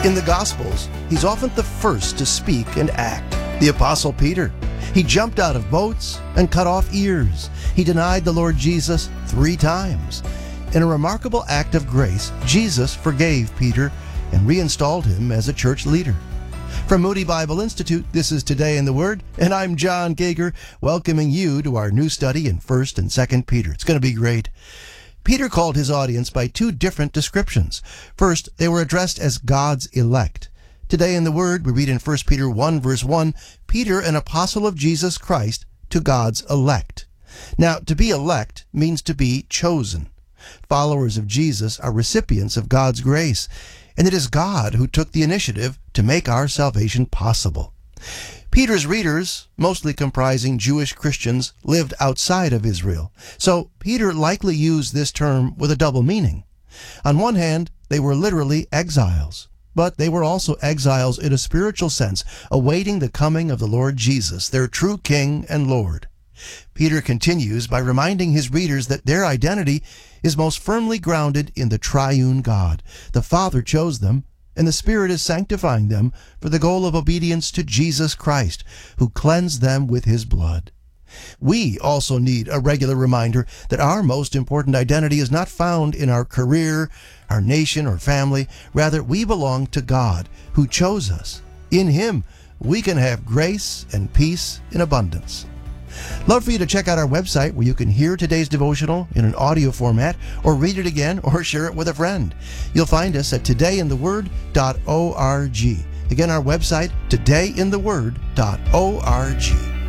In the Gospels, he's often the first to speak and act. The Apostle Peter. He jumped out of boats and cut off ears. He denied the Lord Jesus 3 times. In a remarkable act of grace, Jesus forgave Peter and reinstalled him as a church leader. From Moody Bible Institute, this is Today in the Word, and I'm John Gager, welcoming you to our new study in 1st and 2nd Peter. It's going to be great. Peter called his audience by 2 different descriptions. First, they were addressed as God's elect. Today in the Word, we read in 1 Peter 1, verse 1, Peter, an apostle of Jesus Christ, to God's elect. Now, to be elect means to be chosen. Followers of Jesus are recipients of God's grace, and it is God who took the initiative to make our salvation possible. Peter's readers, mostly comprising Jewish Christians, lived outside of Israel, so Peter likely used this term with a double meaning. On one hand, they were literally exiles, but they were also exiles in a spiritual sense, awaiting the coming of the Lord Jesus, their true King and Lord. Peter continues by reminding his readers that their identity is most firmly grounded in the triune God. The Father chose them, and the Spirit is sanctifying them for the goal of obedience to Jesus Christ, who cleansed them with his blood. We also need a regular reminder that our most important identity is not found in our career, our nation, or family. Rather, we belong to God, who chose us. In him, we can have grace and peace in abundance. Love for you to check out our website where you can hear today's devotional in an audio format or read it again or share it with a friend. You'll find us at todayintheword.org. Again, our website, todayintheword.org.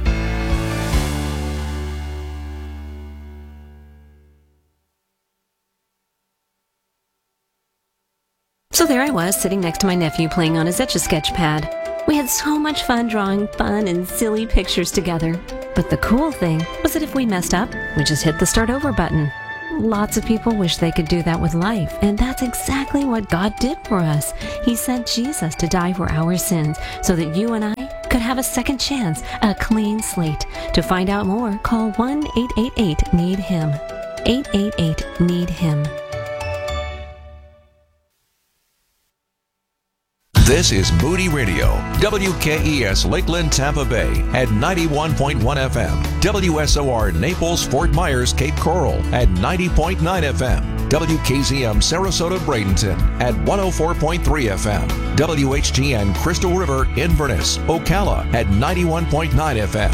So there I was, sitting next to my nephew playing on his Etch-a-Sketch pad. We had so much fun drawing fun and silly pictures together. But the cool thing was that if we messed up, we just hit the start over button. Lots of people wish they could do that with life, and that's exactly what God did for us. He sent Jesus to die for our sins so that you and I could have a second chance, a clean slate. To find out more, call 1-888-NEED-HIM. 888-NEED-HIM. This is Moody Radio, WKES Lakeland, Tampa Bay at 91.1 FM, WSOR Naples, Fort Myers, Cape Coral at 90.9 FM, WKZM Sarasota, Bradenton at 104.3 FM, WHGN Crystal River, Inverness, Ocala at 91.9 FM,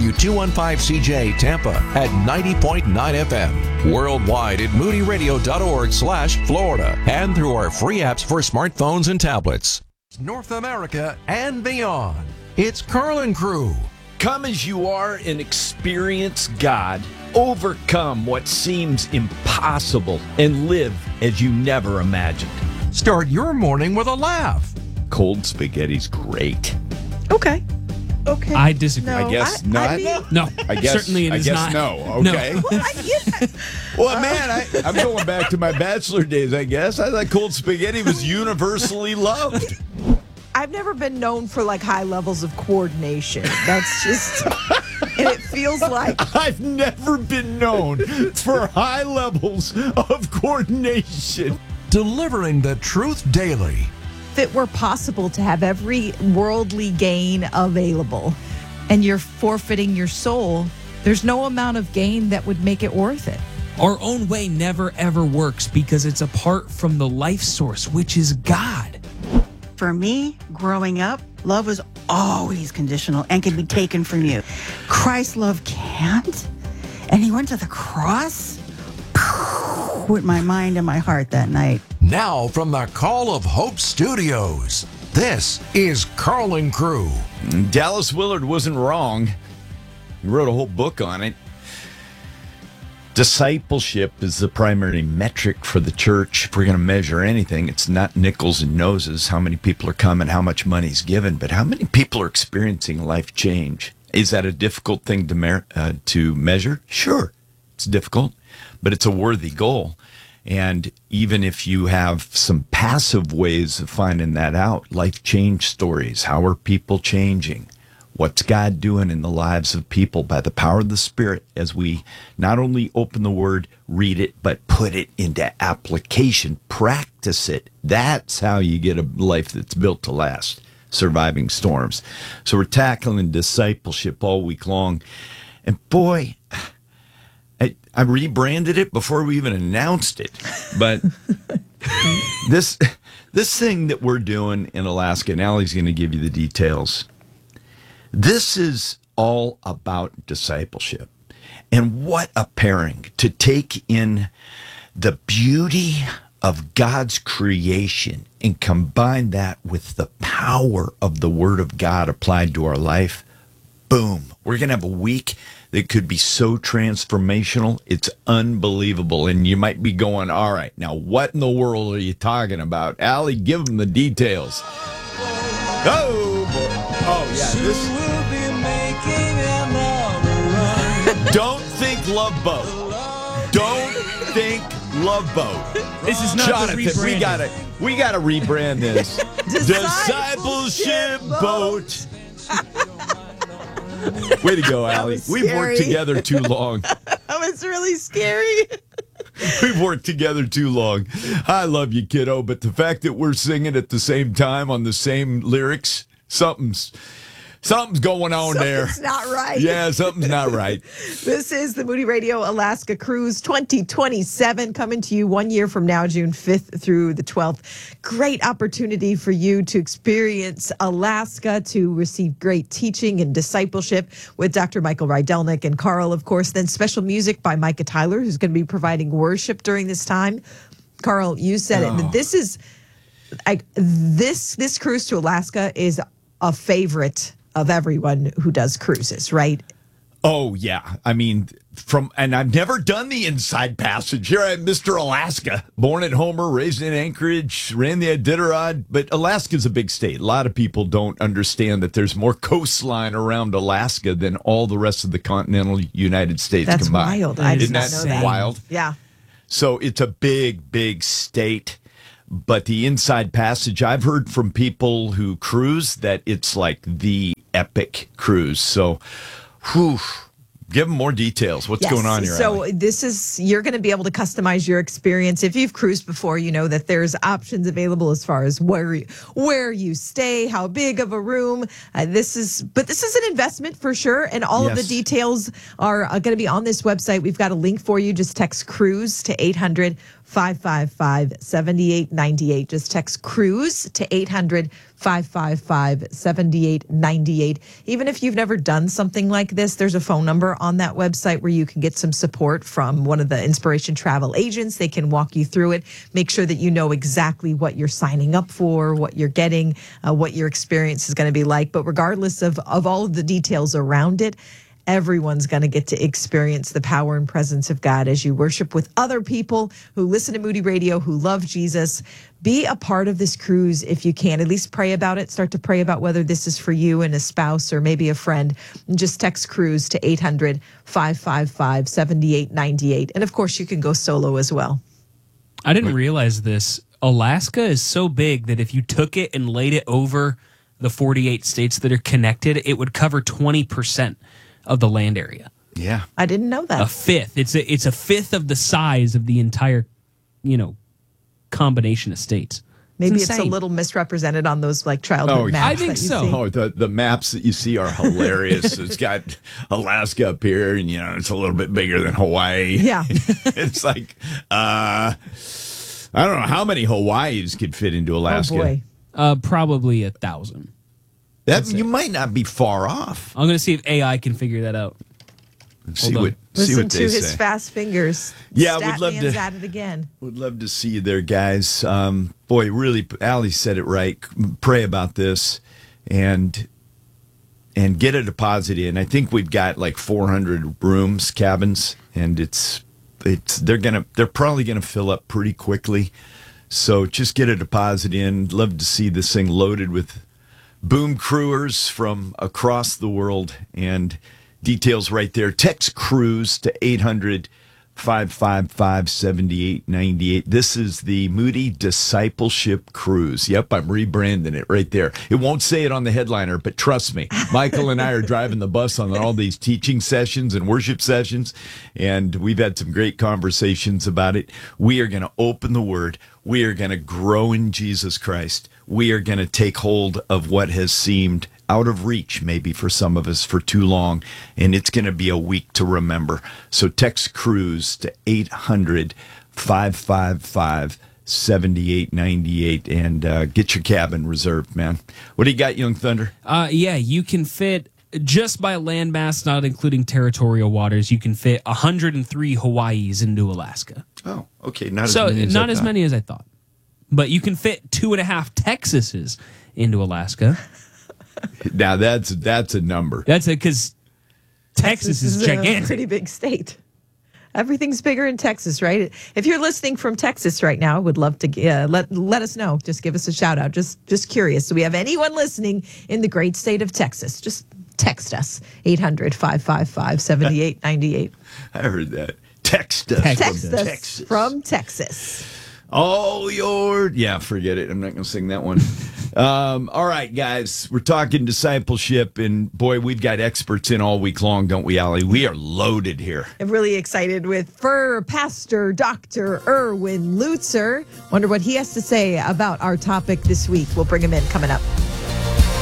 W215CJ Tampa at 90.9 FM, worldwide at moodyradio.org/Florida, and through our free apps for smartphones and tablets. North America and beyond. It's Carlin Crew. Come as you are and experience God. Overcome what seems impossible and live as you never imagined. Start your morning with a laugh. Cold spaghetti's great. Okay. I disagree. No, I guess not. No, I guess, certainly it is not. No. Okay. No. Well, man, I'm going back to my bachelor days, I guess. I thought cold spaghetti was universally loved. I've never been known for like high levels of coordination. That's just, and it feels like I've never been known for high levels of coordination. Delivering the truth daily. if it were possible to have every worldly gain available and you're forfeiting your soul, there's no amount of gain that would make it worth it. Our own way never ever works because it's apart from the life source, which is God. For me, growing up, love was always conditional and could be taken from you. Christ's love can't. And he went to the cross with my mind and my heart that night. Now from the Call of Hope Studios, this is Carlin Crew. Dallas Willard wasn't wrong. He wrote a whole book on it. Discipleship is the primary metric for the church. If we're going to measure anything, it's not nickels and noses, how many people are coming, how much money's given, but how many people are experiencing life change. Is that a difficult thing to measure? Sure, it's difficult, but it's a worthy goal. And even if you have some passive ways of finding that out, life change stories, how are people changing? What's God doing in the lives of people by the power of the Spirit as we not only open the Word, read it, but put it into application, practice it. That's how you get a life that's built to last, surviving storms. So we're tackling discipleship all week long. And boy, I rebranded it before we even announced it. But this thing that we're doing in Alaska, and Allie's going to give you the details. This is all about discipleship. And what a pairing to take in the beauty of God's creation and combine that with the power of the Word of God applied to our life. Boom. We're going to have a week that could be so transformational. It's unbelievable. And you might be going, all right, now what in the world are you talking about? Allie, give them the details. Oh, boy. Oh, yeah. Don't think Love Boat. Don't think Love Boat. This is not Jonathan, we gotta rebrand this. Discipleship Boat. Way to go, Allie. We've worked together too long. That was really scary. We've worked together too long. I love you, kiddo, but the fact that we're singing at the same time on the same lyrics, something's going on there. Something's not right. Yeah, something's not right. This is the Moody Radio Alaska Cruise 2027 coming to you 1 year from now, June 5th through the 12th. Great opportunity for you to experience Alaska, to receive great teaching and discipleship with Dr. Michael Rydelnik and Carl, of course. Then special music by Micah Tyler, who's going to be providing worship during this time. Carl, you said it. This is this cruise to Alaska is a favorite of everyone who does cruises, right? Oh, yeah. I mean, and I've never done the Inside Passage. Here I am, Mr. Alaska, born at Homer, raised in Anchorage, ran the Iditarod. But Alaska's a big state. A lot of people don't understand that there's more coastline around Alaska than all the rest of the continental United States combined. That's wild. I did Isn't not that know that. wild? Yeah. So it's a big, big state. But the Inside Passage, I've heard from people who cruise that it's like the epic cruise. So, give them more details. What's going on here, So Allie? you're going to be able to customize your experience. If you've cruised before, you know that there's options available as far as where you stay, how big of a room. This is an investment for sure. And all of the details are going to be on this website. We've got a link for you. Just text cruise to 800-555-7898. Just text cruise to 800-555-7898. Even if you've never done something like this, there's a phone number on that website where you can get some support from one of the Inspiration Travel agents. They can walk you through it, make sure that you know exactly what you're signing up for, what you're getting, what your experience is going to be like. But regardless of all of the details around it, everyone's going to get to experience the power and presence of God as you worship with other people who listen to Moody Radio, who love Jesus. Be a part of this cruise if you can. At least pray about it. Start to pray about whether this is for you and a spouse or maybe a friend. And just text cruise to 800-555-7898. And of course, you can go solo as well. I didn't realize this. Alaska is so big that if you took it and laid it over the 48 states that are connected, it would cover 20% of the land area. Yeah. I didn't know that. A fifth. It's a fifth of the size of the entire, combination of states. Maybe it's a insane. little misrepresented on those childhood maps. I think that you so. see. Oh, the maps that you see are hilarious. It's got Alaska up here, and it's a little bit bigger than Hawaii. Yeah. It's like I don't know how many Hawaiis could fit into Alaska. Oh boy. Probably 1,000. You might not be far off. I'm going to see if AI can figure that out. See on. what Listen they to his say. fast fingers. Yeah, would love Statman's to. at it again. Would love to see you there, guys. Boy, really, Allie said it right. Pray about this and get a deposit in. I think we've got like 400 rooms, cabins, and they're probably gonna fill up pretty quickly. So just get a deposit in. Love to see this thing loaded with boom crewers from across the world, and details right there. Text cruise to 800-555-7898. This is the Moody Discipleship Cruise. Yep, I'm rebranding it right there. It won't say it on the headliner, but trust me, Michael and I are driving the bus on all these teaching sessions and worship sessions, and we've had some great conversations about it. We are going to open the Word. We are going to grow in Jesus Christ. We are going to take hold of what has seemed out of reach, maybe for some of us, for too long, and it's going to be a week to remember. So text Cruise to 800-555-7898 and get your cabin reserved, man. What do you got, Young Thunder? Yeah, you can fit, just by landmass, not including territorial waters, you can fit 103 Hawaiis into Alaska. Oh, okay. Not as many as I thought. But you can fit 2.5 Texases into Alaska. Now that's a number. That's it, because Texas is gigantic. A pretty big state. Everything's bigger in Texas, right? If you're listening from Texas right now, would love to let us know. Just give us a shout out. Just curious. Do we have anyone listening in the great state of Texas? Just text us 800-555-7898. I heard that. Text us. Text us from Texas. Oh, yeah, forget it. I'm not going to sing that one. All right, guys, we're talking discipleship, and boy, we've got experts in all week long, don't we, Allie? We are loaded here. I'm really excited for Pastor Dr. Erwin Lutzer. Wonder what he has to say about our topic this week. We'll bring him in coming up.